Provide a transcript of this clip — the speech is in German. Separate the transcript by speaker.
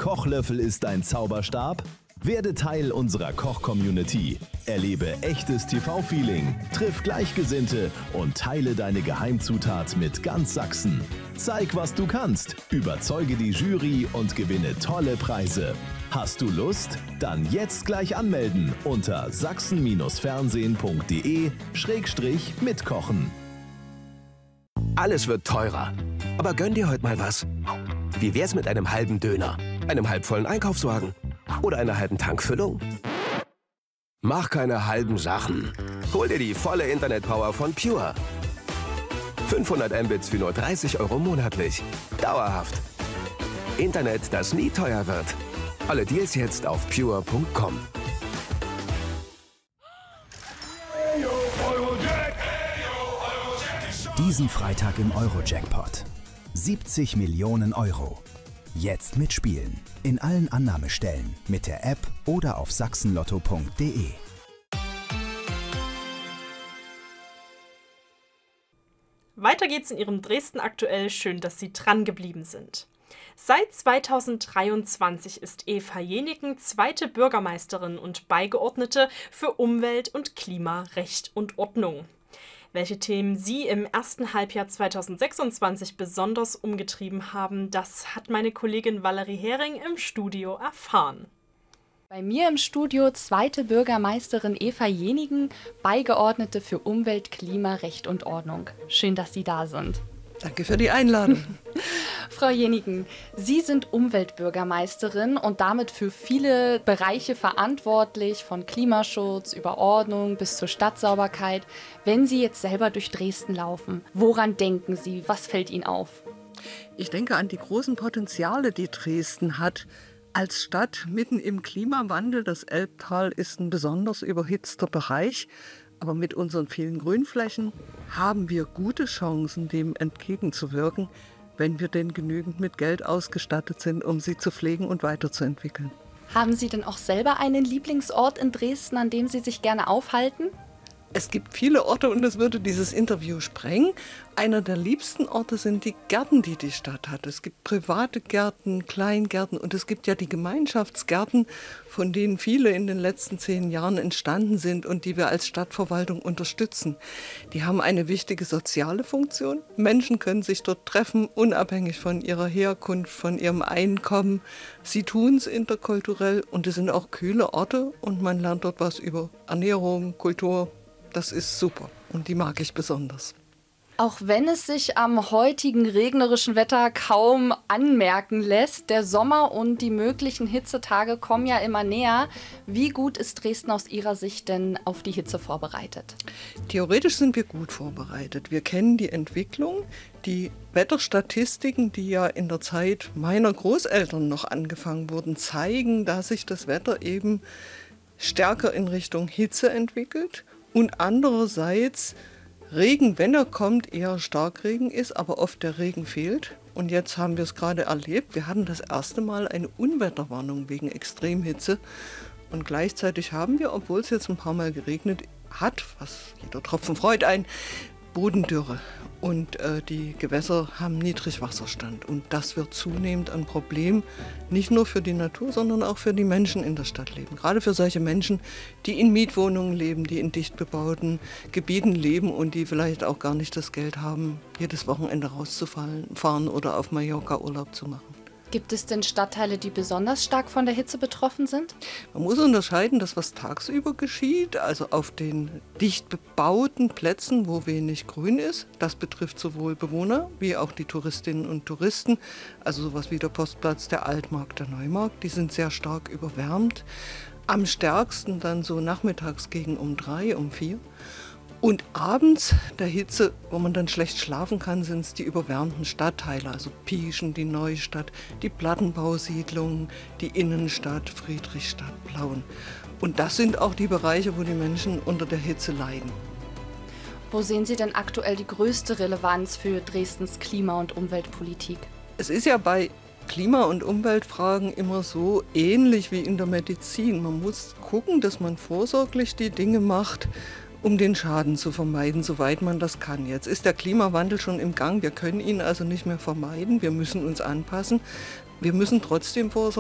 Speaker 1: Kochlöffel ist ein Zauberstab? Werde Teil unserer Koch-Community. Erlebe echtes TV-Feeling, triff Gleichgesinnte und teile deine Geheimzutat mit ganz Sachsen. Zeig, was du kannst, überzeuge die Jury und gewinne tolle Preise. Hast du Lust? Dann jetzt gleich anmelden unter sachsen-fernsehen.de/mitkochen.
Speaker 2: Alles wird teurer. Aber gönn dir heute mal was. Wie wär's mit einem halben Döner, einem halbvollen Einkaufswagen oder einer halben Tankfüllung? Mach keine halben Sachen. Hol dir die volle Internetpower von Pure. 500 Mbits für nur 30 € monatlich. Dauerhaft. Internet, das nie teuer wird. Alle Deals jetzt auf pure.com.
Speaker 3: Diesen Freitag im Euro-Jackpot. 70 Millionen Euro. Jetzt mitspielen. In allen Annahmestellen, mit der App oder auf sachsenlotto.de.
Speaker 4: Weiter geht's in Ihrem Dresden aktuell. Schön, dass Sie dran geblieben sind. Seit 2023 ist Eva Jeniken zweite Bürgermeisterin und Beigeordnete für Umwelt und Klima, Recht und Ordnung. Welche Themen Sie im ersten Halbjahr 2026 besonders umgetrieben haben, das hat meine Kollegin Valerie Hering im Studio erfahren.
Speaker 5: Bei mir im Studio zweite Bürgermeisterin Eva Jeniken, Beigeordnete für Umwelt, Klima, Recht und Ordnung. Schön, dass Sie da sind.
Speaker 6: Danke für die Einladung.
Speaker 5: Frau Jeniken, Sie sind Umweltbürgermeisterin und damit für viele Bereiche verantwortlich, von Klimaschutz über Ordnung bis zur Stadtsauberkeit. Wenn Sie jetzt selber durch Dresden laufen, woran denken Sie? Was fällt Ihnen auf?
Speaker 6: Ich denke an die großen Potenziale, die Dresden hat. Als Stadt mitten im Klimawandel, das Elbtal ist ein besonders überhitzter Bereich. Aber mit unseren vielen Grünflächen haben wir gute Chancen, dem entgegenzuwirken, wenn wir denn genügend mit Geld ausgestattet sind, um sie zu pflegen und weiterzuentwickeln.
Speaker 5: Haben Sie denn auch selber einen Lieblingsort in Dresden, an dem Sie sich gerne aufhalten?
Speaker 6: Es gibt viele Orte und das würde dieses Interview sprengen. Einer der liebsten Orte sind die Gärten, die die Stadt hat. Es gibt private Gärten, Kleingärten und es gibt ja die Gemeinschaftsgärten, von denen viele in den letzten 10 Jahren entstanden sind und die wir als Stadtverwaltung unterstützen. Die haben eine wichtige soziale Funktion. Menschen können sich dort treffen, unabhängig von ihrer Herkunft, von ihrem Einkommen. Sie tun es interkulturell und es sind auch kühle Orte und man lernt dort was über Ernährung, Kultur. Das ist super und die mag ich besonders.
Speaker 5: Auch wenn es sich am heutigen regnerischen Wetter kaum anmerken lässt, der Sommer und die möglichen Hitzetage kommen ja immer näher. Wie gut ist Dresden aus Ihrer Sicht denn auf die Hitze vorbereitet?
Speaker 6: Theoretisch sind wir gut vorbereitet. Wir kennen die Entwicklung. Die Wetterstatistiken, die ja in der Zeit meiner Großeltern noch angefangen wurden, zeigen, dass sich das Wetter eben stärker in Richtung Hitze entwickelt. Und andererseits Regen, wenn er kommt, eher Starkregen ist, aber oft der Regen fehlt. Und jetzt haben wir es gerade erlebt. Wir hatten das erste Mal eine Unwetterwarnung wegen Extremhitze. Und gleichzeitig haben wir, obwohl es jetzt ein paar Mal geregnet hat, was jeder Tropfen freut einen, Bodendürre. Und die Gewässer haben Niedrigwasserstand. Und das wird zunehmend ein Problem, nicht nur für die Natur, sondern auch für die Menschen in der Stadt leben. Gerade für solche Menschen, die in Mietwohnungen leben, die in dicht bebauten Gebieten leben und die vielleicht auch gar nicht das Geld haben, jedes Wochenende rauszufahren oder auf Mallorca Urlaub zu machen.
Speaker 5: Gibt es denn Stadtteile, die besonders stark von der Hitze betroffen sind?
Speaker 6: Man muss unterscheiden, das was tagsüber geschieht, also auf den dicht bebauten Plätzen, wo wenig Grün ist. Das betrifft sowohl Bewohner wie auch die Touristinnen und Touristen. Also sowas wie der Postplatz, der Altmarkt, der Neumarkt, die sind sehr stark überwärmt. Am stärksten dann so nachmittags gegen um 3, um 4. Und abends der Hitze, wo man dann schlecht schlafen kann, sind es die überwärmten Stadtteile, also Pieschen, die Neustadt, die Plattenbausiedlungen, die Innenstadt, Friedrichstadt, Plauen. Und das sind auch die Bereiche, wo die Menschen unter der Hitze leiden.
Speaker 5: Wo sehen Sie denn aktuell die größte Relevanz für Dresdens Klima- und Umweltpolitik?
Speaker 6: Es ist ja bei Klima- und Umweltfragen immer so ähnlich wie in der Medizin. Man muss gucken, dass man vorsorglich die Dinge macht, um den Schaden zu vermeiden, soweit man das kann. Jetzt ist der Klimawandel schon im Gang. Wir können ihn also nicht mehr vermeiden. Wir müssen uns anpassen. Wir müssen trotzdem vorsorgen.